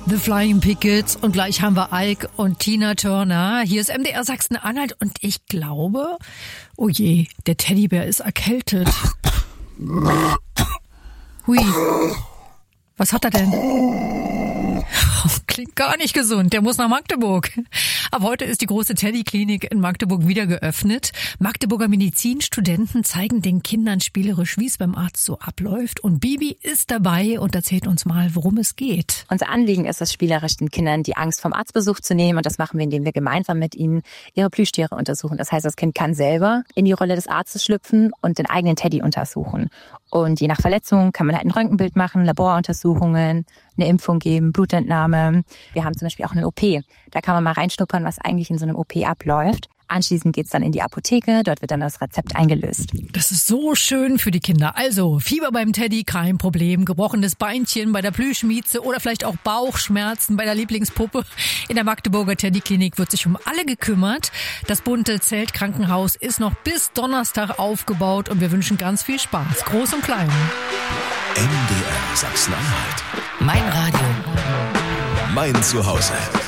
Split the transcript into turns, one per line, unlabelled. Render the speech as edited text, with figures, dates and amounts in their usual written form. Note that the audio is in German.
The Flying Pickets und gleich haben wir Ike und Tina Turner. Hier ist MDR Sachsen-Anhalt und ich glaube, oh je, der Teddybär ist erkältet. Hui, was hat er denn? Klingt gar nicht gesund, der muss nach Magdeburg. Ab heute ist die große Teddy-Klinik in Magdeburg wieder geöffnet. Magdeburger Medizinstudenten zeigen den Kindern spielerisch, wie es beim Arzt so abläuft. Und Bibi ist dabei und erzählt uns mal, worum es geht.
Unser Anliegen ist es, spielerisch den Kindern die Angst vom Arztbesuch zu nehmen. Und das machen wir, indem wir gemeinsam mit ihnen ihre Plüschtiere untersuchen. Das heißt, das Kind kann selber in die Rolle des Arztes schlüpfen und den eigenen Teddy untersuchen. Und je nach Verletzung kann man halt ein Röntgenbild machen, Laboruntersuchungen, eine Impfung geben, Blutentnahme. Wir haben zum Beispiel auch eine OP. Da kann man mal reinschnuppern, was eigentlich in so einem OP abläuft. Anschließend geht's dann in die Apotheke, dort wird dann das Rezept eingelöst.
Das ist so schön für die Kinder. Also Fieber beim Teddy, kein Problem. Gebrochenes Beinchen bei der Plüschmieze oder vielleicht auch Bauchschmerzen bei der Lieblingspuppe. In der Magdeburger Teddy-Klinik wird sich um alle gekümmert. Das bunte Zeltkrankenhaus ist noch bis Donnerstag aufgebaut und wir wünschen ganz viel Spaß, groß und klein.
MDR Sachsen-Anhalt.
Mein Radio.
Mein Zuhause.